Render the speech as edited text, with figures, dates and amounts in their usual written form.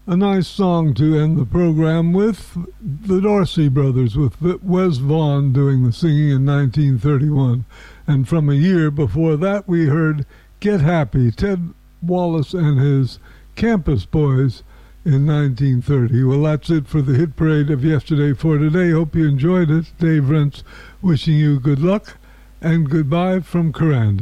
A nice song to end the program with, the Dorsey Brothers, with Wes Vaughn doing the singing in 1931. And from a year before that, we heard Get Happy, Ted Wallace and his Campus Boys in 1930. Well, that's it for the hit parade of yesterday for today. Hope you enjoyed it. Dave Rentz wishing you good luck and goodbye from Coranda.